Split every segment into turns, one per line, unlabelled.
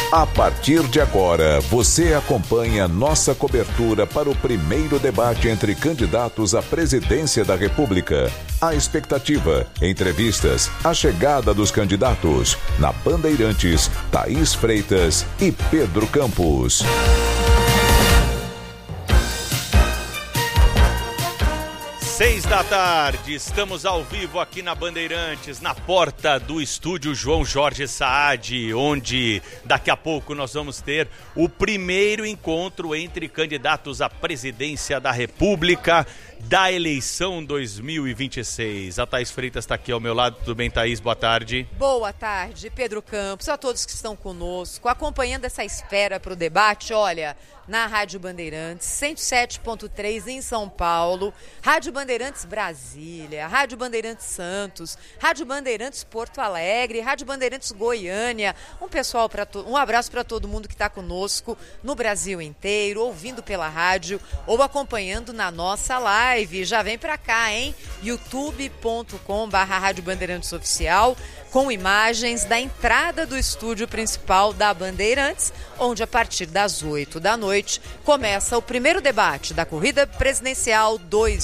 A partir de agora, você acompanha nossa cobertura para o primeiro debate entre candidatos à presidência da República. A expectativa, entrevistas, a chegada dos candidatos. Na Bandeirantes, Thaís Freitas e Pedro Campos.
6h, estamos ao vivo aqui na Bandeirantes, na porta do estúdio João Jorge Saad, onde daqui a pouco nós vamos ter o primeiro encontro entre candidatos à presidência da República da eleição 2026. A Thaís Freitas está aqui ao meu lado. Tudo bem, Thaís? Boa tarde.
Boa tarde, Pedro Campos, a todos que estão conosco, acompanhando essa espera para o debate. Olha, na Rádio Bandeirantes, 107.3 em São Paulo, Rádio Bandeirantes Brasília, Rádio Bandeirantes Santos, Rádio Bandeirantes Porto Alegre, Rádio Bandeirantes Goiânia. Um abraço para todo mundo que está conosco no Brasil inteiro, ouvindo pela rádio ou acompanhando na nossa live. Já vem para cá, hein? youtube.com/Rádio Bandeirantes Oficial, com imagens da entrada do estúdio principal da Bandeirantes, onde a partir das 8 da noite começa o primeiro debate da corrida presidencial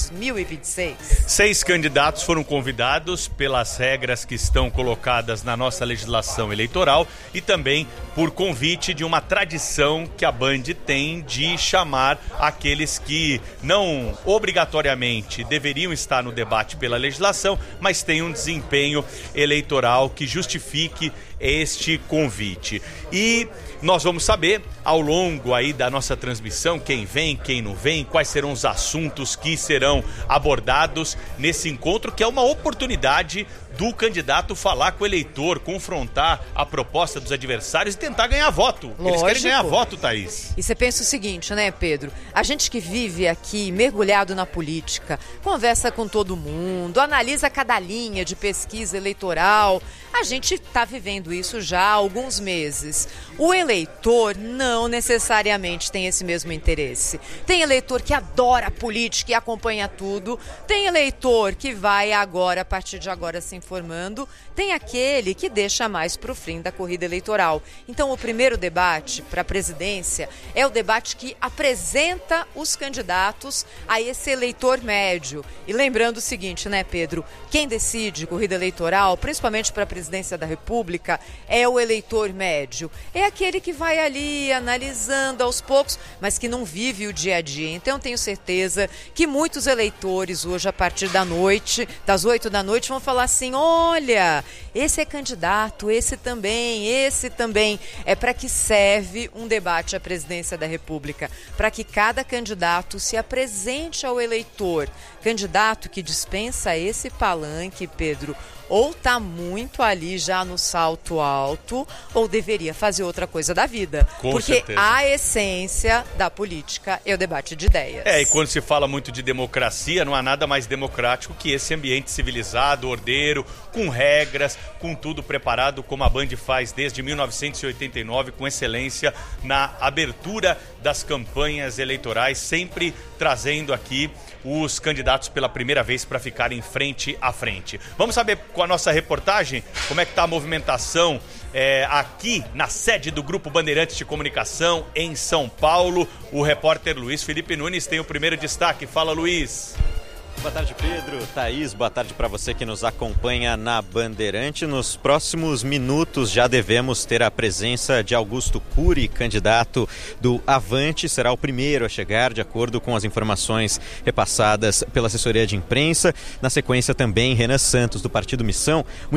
2026.
6 candidatos foram convidados pelas regras que estão colocadas na nossa legislação eleitoral e também por convite de uma tradição que a Band tem de chamar aqueles que não obrigatoriamente deveriam estar no debate pela legislação, mas têm um desempenho eleitoral que justifique este convite. E nós vamos saber ao longo aí da nossa transmissão quem vem, quem não vem, quais serão os assuntos que serão abordados nesse encontro, que é uma oportunidade do candidato falar com o eleitor, confrontar a proposta dos adversários e tentar ganhar voto.
Lógico.
Eles querem ganhar voto, Thaís.
E você pensa o seguinte, né, Pedro? A gente que vive aqui, mergulhado na política, conversa com todo mundo, analisa cada linha de pesquisa eleitoral. A gente está vivendo isso já há alguns meses. O eleitor não necessariamente tem esse mesmo interesse. Tem eleitor que adora a política e acompanha tudo. Tem eleitor que vai agora, a partir de agora, se informando. Tem aquele que deixa mais para o fim da corrida eleitoral. Então, o primeiro debate para a presidência é o debate que apresenta os candidatos a esse eleitor médio. E lembrando o seguinte, né, Pedro? Quem decide corrida eleitoral, principalmente para a presidência da República, é o eleitor médio. É aquele que vai ali analisando aos poucos, mas que não vive o dia a dia. Então, tenho certeza que muitos eleitores hoje, a partir da noite, das 8 da noite, vão falar assim: olha, esse é candidato, esse também. É para que serve um debate à presidência da República, para que cada candidato se apresente ao eleitor. Candidato que dispensa esse palanque, Pedro, ou está muito ali já no salto alto, ou deveria fazer outra coisa da vida. Porque certeza. A essência da política é o debate de ideias.
E quando se fala muito de democracia, não há nada mais democrático que esse ambiente civilizado, ordeiro, com regras, com tudo preparado, como a Band faz desde 1989, com excelência na abertura das campanhas eleitorais, sempre trazendo aqui os candidatos pela primeira vez para ficarem frente a frente. Vamos saber com a nossa reportagem como é que está a movimentação aqui na sede do Grupo Bandeirantes de Comunicação em São Paulo. O repórter Luiz Felipe Nunes tem o primeiro destaque. Fala, Luiz.
Boa tarde, Pedro. Thaís, boa tarde para você que nos acompanha na Bandeirante. Nos próximos minutos já devemos ter a presença de Augusto Cury, candidato do Avante. Será o primeiro a chegar, de acordo com as informações repassadas pela assessoria de imprensa. Na sequência também, Renan Santos, do Partido Missão.